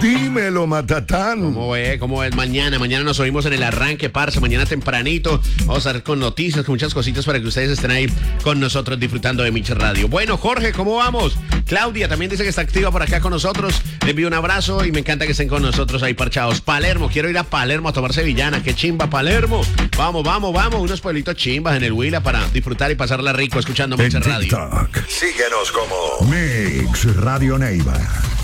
Dímelo, Matatán. ¿Cómo es mañana? Mañana nos oímos en el arranque, parce. Mañana tempranito. Vamos a estar con noticias, con muchas cositas para que ustedes estén ahí con nosotros disfrutando de Miche Radio. Bueno, Jorge, ¿cómo vamos? Claudia también dice que está activa por acá con nosotros. Le envío un abrazo y me encanta que estén con nosotros ahí parchados. Palermo, quiero ir a Palermo a tomar sevillana. ¡Qué chimba, Palermo! Vamos. Unos pueblitos chimbas en el Huila para disfrutar y pasarla rico escuchando Miche Radio. TikTok. Síguenos como Mix Radio Neiva.